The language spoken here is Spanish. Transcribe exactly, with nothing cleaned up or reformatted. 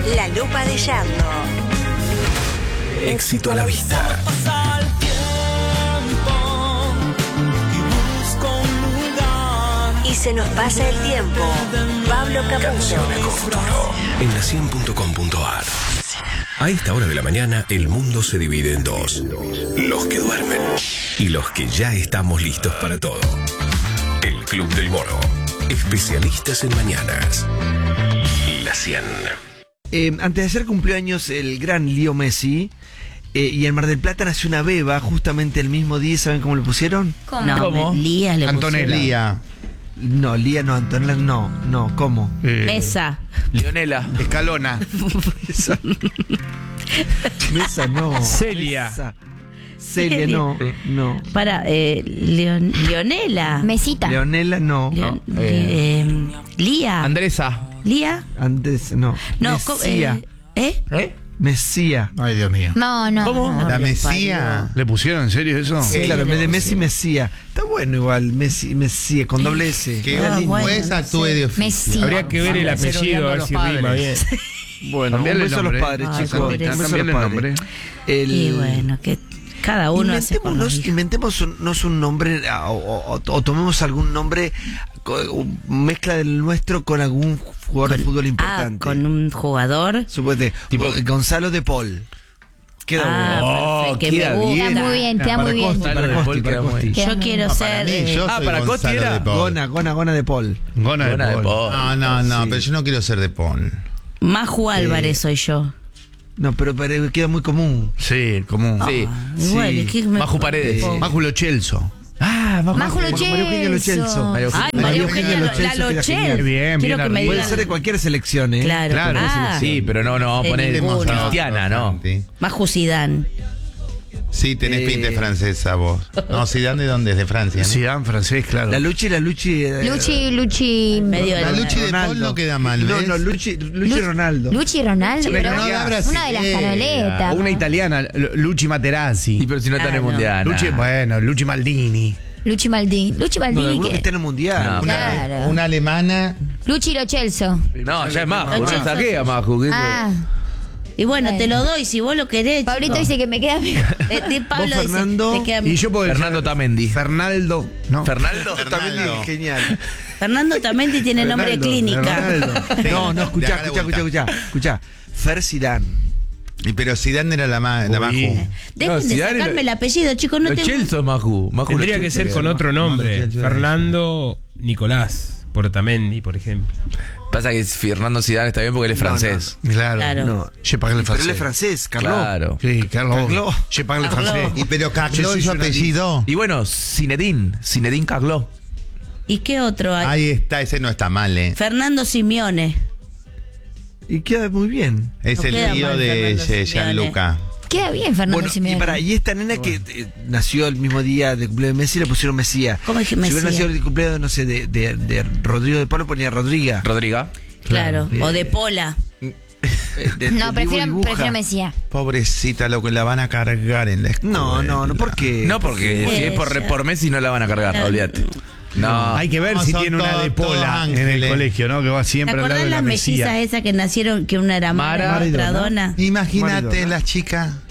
La lupa de Yardo. Éxito a la vista. Y se nos pasa el tiempo. Pablo Capuzzo. Canciones con futuro. En la cien punto com punto a r. A esta hora de la mañana, el mundo se divide en dos. Los que duermen y los que ya estamos listos para todo. El Club del Moro. Especialistas en mañanas. La cien. Eh, antes de ayer cumplió años el gran Leo Messi. Eh, y en Mar del Plata nació una beba justamente el mismo día. ¿Saben cómo le pusieron? ¿Cómo? No, ¿Cómo? Lía le Antonella. pusieron. No, Lía no, Antonella no. No, ¿cómo? Eh, Mesa. Leonela. Escalona. Mesa. Mesa no. Celia. Mesa. Celia no. No. Para, eh, Leon- Leonela. Mesita. Leonela no. Leon- No, eh, Lía. Andresa. Lía. Antes no. No, co- Mesía. eh, ¿eh? ¿Eh? Mesía. Ay, Dios mío. No, no. ¿Cómo? no. La le Mesía. ¿Le pusieron en serio eso? Sí, claro, en vez de Messi, Mesía. Está bueno igual, Messi, Mesía, con doble S. Que Ah, bueno, pues actúe de oficio. Messi. Habría que ver el Vamos a hacer apellido, a ver odiando si a los rima bien. Bueno, un Cambiarle beso a los nombre. padres, Ay, chicos. pobrecito. Un beso a los Cambiarle padres. nombre. El- Y bueno, que cada uno hace con los Inventémonos, hijos. inventémonos un nombre o, o- o- o tomemos algún nombre, co- mezcla del nuestro con algún jugador de fútbol Ah, importante. con un jugador. Suponete, tipo Gonzalo de Paul. Queda Ah, bueno. perfecto, que queda me gusta. bien. Queda muy bien, queda Para muy bien. Costi, para Gonzalo de Costi, Paul para queda muy Costi. bien. Yo quiero Para ser. mí, eh, yo Ah, soy para Costi Gonzalo era. de Paul. Gona, Gona, Gona de Paul. Gona de Gona de Paul. Paul. No, no, no, Sí. pero yo no quiero ser de Paul. Maju Álvarez soy yo. No, pero, pero queda muy común. Sí, como. Sí. Ah, igual, Sí. es que me- Maju Paredes. Oh. Máculo Chelso. Ah, Majo- Máculo Majo- María Eugenia Lo Celso. Celso. Ay, María María Eugenia Eugenia, Lo la Celso queda Lochel. genial. Bien, Quiero bien que me arriba. Puede digan. ser de cualquier selección, ¿eh? Claro, Claro, ah, Sí, pero no, no vamos a Sí, poner ninguno. Cristiana, ¿no? Sí. Maju Zidane. Sí, tenés Eh. pinta de francesa vos. No, Zidane de dónde es, de Francia. ¿no? Zidane francés, claro. La Luchi, la Luchi. eh, Luchi, Luchi. Medio La de- Luchi de Paul no queda mal, No, ¿ves? no, Luchi, Luchi Ronaldo. Luchi Ronaldo, Pero pero no da una de brasilera. las canoletas. O una italiana, Lu- Luchi Materazzi. Ah, Ah, Y pero si no está en el Claro. mundial. Luchi, nah. bueno, Luchi Maldini. Luchi Maldini. Luchi No, Maldini. alguno que que- esté en el mundial. No. Una, Claro. una alemana. Luchi Lo Celso. Ah, Ah. eh, Eh, eh, Ya es Majo, Ocho. no saqué a Majo. Ah. Y bueno, te lo doy si vos lo querés. Pablito chico. dice que me queda mejor. Eh, de Pablo Vos, dice, Fernando, te queda- Y yo puedo decir Fernando Tamendi. Fernaldo, ¿no? Fernaldo. También Fernaldo. es genial. Fernando Tamendi tiene nombre de clínica. Ronaldo. No, no, De escuchá, acá a la escuchá, escuchá, vuelta. escuchá, escuchá. Fer Zidane. Y pero Zidane era la más, la más Uy. ju- Dejen No, de Zidane sacarme lo- el apellido, chicos. No Lo tengo... Celso es Maju. Maju Tendría Lo que Celso. ser con otro nombre. no, no, Fernando Nicolás Portamendi, por ejemplo. Pasa que Fernando Zidane está bien porque él es No, francés. Claro. Claro. No. Je parle Pero francés. él es francés, Carlos. Claro. Sí, Carlos. Carlos. Je parle francés. Y pero Je Carlos suis es su journaliste. apellido. Y bueno, Zinedine. Zinedine Carlo. ¿Y qué otro hay? Ahí está, ese no está mal, eh. Fernando Simeone. Y queda muy bien. Es No el queda tío mal de Fernando eh, Simeone. Gianluca. Queda bien, Fernando Bueno, y, Simeone. para, y esta nena que eh, nació el mismo día de cumpleaños de Messi le pusieron Mesía. ¿Cómo es que Si hubiera Mesía? nacido el cumpleaños, no sé, de, de, de Rodrigo de Pablo, ponía Rodriga. Rodriga. Claro. Claro. O de Pola. Eh, de- No, de prefiero, dibuja. prefiero Mesía. Pobrecita, lo que la van a cargar en la escuela. No, no, no, ¿por qué? No, porque si es por, por Messi no la van a cargar, Claro. olvídate. No. Hay que ver No, si son tiene una todos- de todos Pola en el ángeles. colegio, ¿no? Que va ¿Te siempre al lado acordás de la las mellizas Mesía. esas que nacieron, que una era Mara, Mara otra y Donna. Donna? Imagínate Marido, ¿no? las chicas.